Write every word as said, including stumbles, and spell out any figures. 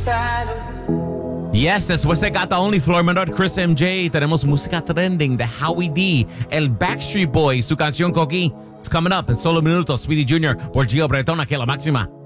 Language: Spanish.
Yes, después de Gata Only, Flor Menor, Chris M J, tenemos música trending de Howie D, el Backstreet Boy, su canción Coqui. It's coming up en solo minutos, Speedy Junior por Gio Bretón, aquí a la máxima.